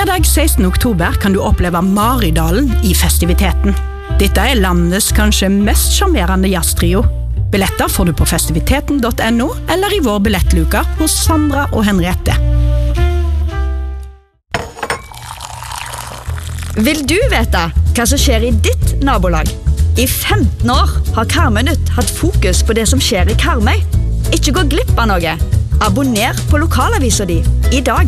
Lørdag 16. oktober kan du oppleve Maridalen i festiviteten. Dette landets kanskje mest charmerende jazztrio. Billetter får du på festiviteten.no eller i vår billettluka hos Sandra og Henriette. Vil du vite hva som skjer i ditt nabolag? I 15 år har Karmøy Nytt hatt fokus på det som skjer i Karmøy. Ikke gå glipp av noe. Abonner på lokalavisa di i dag.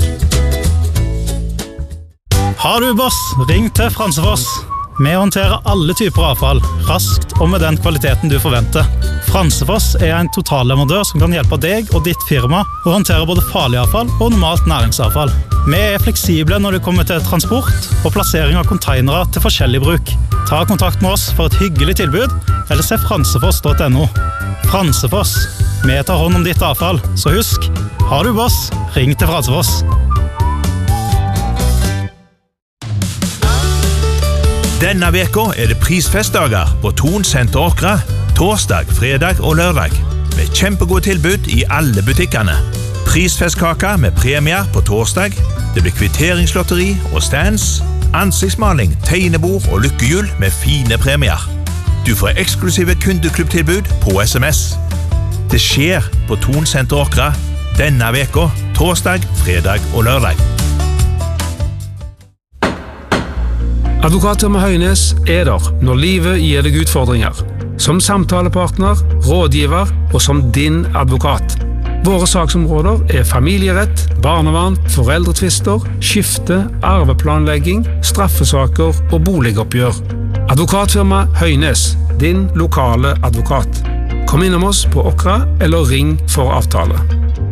Har du boss, ring til Fransefoss. Vi håndterer alle typer avfall, raskt og med den kvaliteten du forventer. Fransefoss en totalleverandør som kan hjelpe deg og ditt firma å håndtere både farlig avfall og normalt næringsavfall. Vi fleksible når det kommer til transport og plassering av containere til forskjellig bruk. Ta kontakt med oss for et hyggelig tilbud, eller se fransefoss.no. Fransefoss. Vi tar hånd om ditt avfall, så husk, har du boss, ring til Fransefoss. Denne veka det prisfestdager på Thon Senter Åkra, torsdag, fredag og lørdag, med kjempegode tilbud i alle butikkene. Prisfestkaka med premier på torsdag, det blir kvitteringslotteri og stands, ansiktsmaling, tegnebord og lykkehjul med fine premier. Du får eksklusive kundeklubbtilbud på SMS. Det skjer på Thon Senter Åkra denne veka, torsdag, fredag og lørdag. Advokatfirma Høynes der når livet gir deg utfordringer. Som samtalepartner, rådgiver og som din advokat. Våre saksområder familierett, barnevern, foreldretvister, skifte, arveplanlegging, straffesaker og boligoppgjør. Advokatfirma Høynes, din lokale advokat. Kom innom oss på Åkra eller ring for avtale.